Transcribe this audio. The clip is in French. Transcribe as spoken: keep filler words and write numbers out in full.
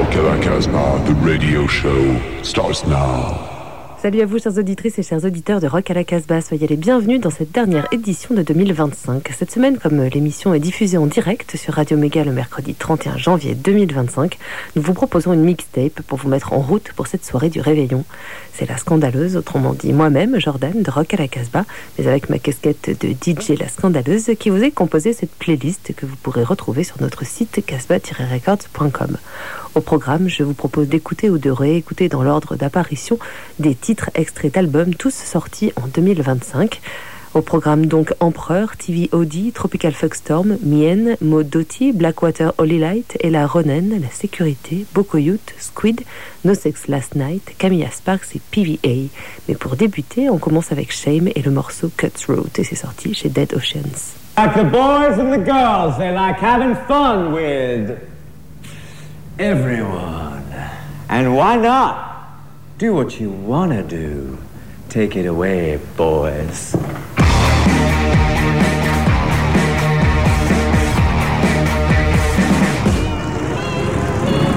Rock à la Casbah, the radio show starts now. Salut à vous, chères auditrices et chers auditeurs de Rock à la Casbah. Soyez les bienvenus dans cette dernière édition de deux mille vingt-cinq. Cette semaine, comme l'émission est diffusée en direct sur Radio Méga le mercredi trente et un janvier deux mille vingt-cinq, nous vous proposons une mixtape pour vous mettre en route pour cette soirée du réveillon. C'est la scandaleuse, autrement dit moi-même, Jordan, de Rock à la Casbah, mais avec ma casquette de D J La Scandaleuse, qui vous ai composé cette playlist que vous pourrez retrouver sur notre site casbah tiret records point com. Au programme, je vous propose d'écouter ou de réécouter dans l'ordre d'apparition des titres extraits d'albums tous sortis en deux mille vingt-cinq. Au programme donc Empereur, T V O D, Tropical Fuckstorm, Mien, Maud Doty, Blackwater Holy Light, Ella Ronen, La Sécurité, Boko Youth, Squid, No Sex Last Night, Camilla Sparks et P V A. Mais pour débuter, on commence avec Shame et le morceau Cutthroat et c'est sorti chez Dead Oceans. Like the boys and the girls, they like having fun with everyone. And why not? Do what you wanna do. Take it away, boys.